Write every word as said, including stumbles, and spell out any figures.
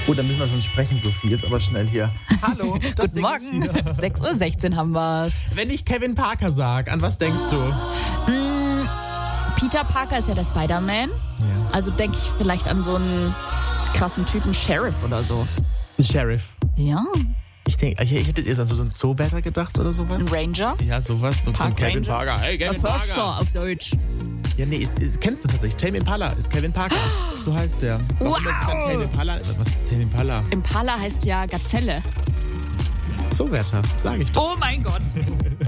Oh, dann müssen wir schon sprechen, Sophie. Jetzt aber schnell hier. Hallo. Das Guten Ding Morgen. ist hier. sechs Uhr sechzehn haben wir's. Wenn ich Kevin Parker sag, an was denkst du? Mm, Peter Parker ist ja der Spider-Man. Ja. Also denke ich vielleicht an so einen krassen Typen Sheriff oder so. Ein Sheriff. Ja. Ich denke, ich, ich hätte jetzt erst an so einen Zoowärter gedacht oder sowas. Ein Ranger. Ja, sowas. So, so ein Park Kevin Ranger. Parker. Hey, Der Kevin Förster Parker. auf Deutsch. Ja, nee, ist, ist, kennst du tatsächlich. Tame Impala ist Kevin Parker. So heißt der. Warum Wow. er sich dann Tame Impala... Was ist Tame Impala? Impala heißt ja Gazelle. Zoowärter, sag ich doch. Oh mein Gott.